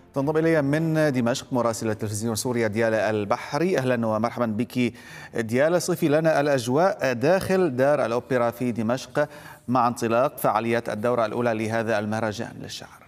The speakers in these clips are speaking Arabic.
تنضم إلي من دمشق مراسلة تلفزيون سوريا ديالا البحري. أهلا ومرحبا بك ديالا. صفي لنا الأجواء داخل دار الأوبرا في دمشق مع انطلاق فعاليات الدورة الأولى لهذا المهرجان للشعر.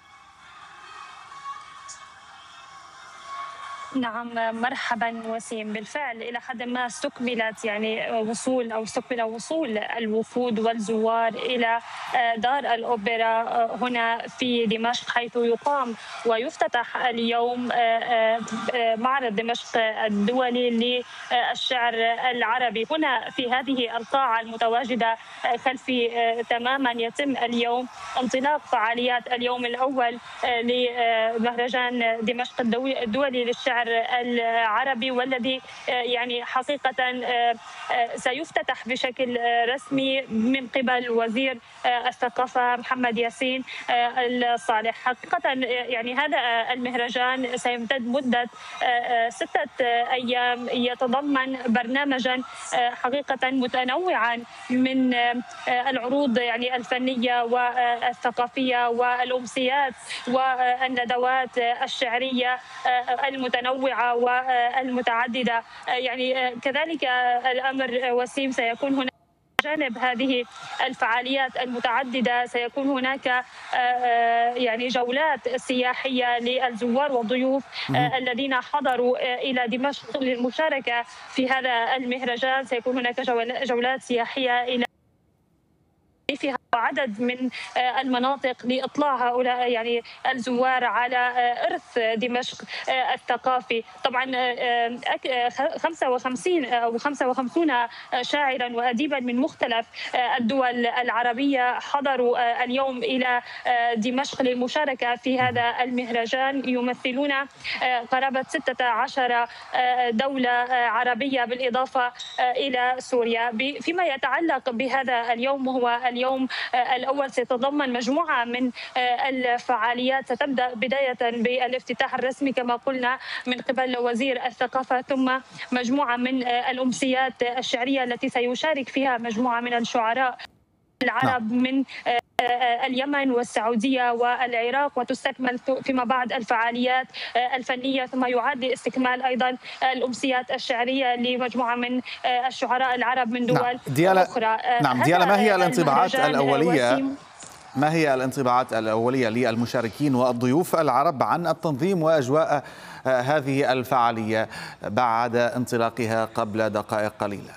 نعم، مرحبا وسيم. بالفعل إلى حد ما استكملت استكمل وصول الوفود والزوار إلى دار الأوبرا هنا في دمشق، حيث يقام ويفتتح اليوم معرض دمشق الدولي للشعر العربي. هنا في هذه القاعة المتواجدة خلفي تماما يتم اليوم انطلاق فعاليات اليوم الأول لمهرجان دمشق الدولي للشعر العربي، والذي حقيقة سيفتتح بشكل رسمي من قبل وزير الثقافة محمد ياسين الصالح. حقيقة هذا المهرجان سيمتد مدة 6 أيام، يتضمن برنامجا حقيقة متنوعا من العروض الفنية والثقافية والأمسيات والندوات الشعرية المتنوعة والمتعددة. كذلك الأمر وسيم، سيكون هناك جانب هذه الفعاليات المتعددة سيكون هناك جولات سياحية للزوار والضيوف الذين حضروا إلى دمشق للمشاركة في هذا المهرجان. سيكون هناك جولات سياحية إلى فيها عدد من المناطق لإطلاع هؤلاء الزوار على إرث دمشق الثقافي. طبعا 55 شاعرا وأديبا من مختلف الدول العربية حضروا اليوم إلى دمشق للمشاركة في هذا المهرجان، يمثلون قرابة 16 دولة عربية بالإضافة إلى سوريا. فيما يتعلق بهذا اليوم، وهو اليوم الأول، سيتضمن مجموعة من الفعاليات ستبدأ بداية بالافتتاح الرسمي كما قلنا من قبل وزير الثقافة، ثم مجموعة من الأمسيات الشعرية التي سيشارك فيها مجموعة من الشعراء العرب من اليمن والسعودية والعراق، وتستكمل فيما بعد الفعاليات الفنية، ثم يعاد لاستكمال أيضا الأمسيات الشعرية لمجموعة من الشعراء العرب من دول أخرى. ديالا، ما هي الانطباعات الأولية للمشاركين والضيوف العرب عن التنظيم وأجواء هذه الفعالية بعد انطلاقها قبل دقائق قليلة؟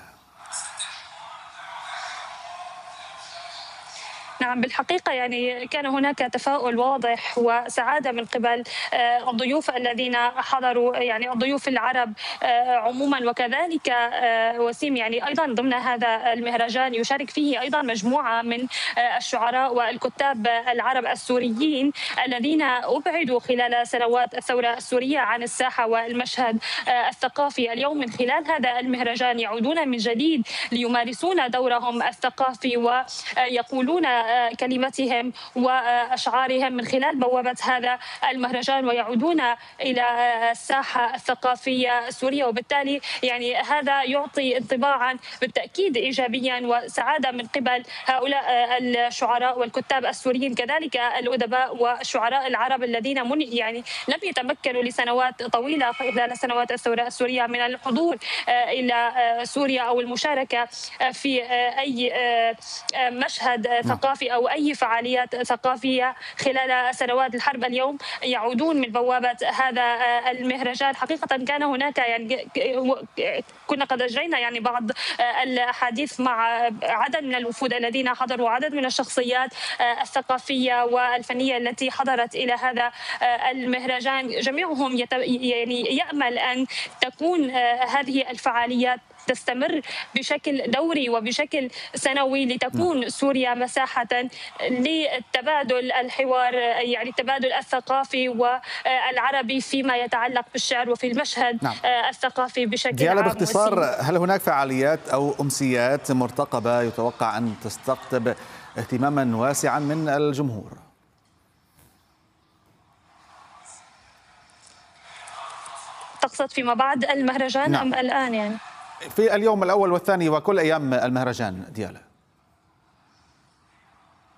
نعم، بالحقيقة كان هناك تفاؤل واضح وسعادة من قبل الضيوف الذين حضروا، الضيوف العرب عموما. وكذلك وسيم، أيضا ضمن هذا المهرجان يشارك فيه أيضا مجموعة من الشعراء والكتاب العرب السوريين الذين أبعدوا خلال سنوات الثورة السورية عن الساحة والمشهد الثقافي. اليوم من خلال هذا المهرجان يعودون من جديد ليمارسون دورهم الثقافي ويقولون كلماتهم وأشعارهم من خلال بوابة هذا المهرجان، ويعودون إلى الساحة الثقافية السورية. وبالتالي هذا يعطي انطباعا بالتأكيد إيجابيا وسعادة من قبل هؤلاء الشعراء والكتاب السوريين، كذلك الأدباء والشعراء العرب الذين لم يتمكنوا لسنوات طويلة خلال سنوات الثورة السورية من الحضور إلى سوريا أو المشاركة في أي مشهد ثقافي أو أي فعاليات ثقافية خلال سنوات الحرب. اليوم يعودون من بوابة هذا المهرجان. حقيقة كان هناك كنا قد أجرينا بعض الأحاديث مع عدد من الوفود الذين حضروا، عدد من الشخصيات الثقافية والفنية التي حضرت إلى هذا المهرجان. جميعهم يأمل أن تكون هذه الفعاليات تستمر بشكل دوري وبشكل سنوي، لتكون سوريا مساحة للتبادل الحوار، التبادل الثقافي والعربي فيما يتعلق بالشعر وفي المشهد الثقافي بشكل عام. باختصار، هل هناك فعاليات أو أمسيات مرتقبة يتوقع أن تستقطب اهتماما واسعا من الجمهور؟ تقصد فيما بعد المهرجان أم الآن؟ في اليوم الأول والثاني وكل أيام المهرجان ديالا.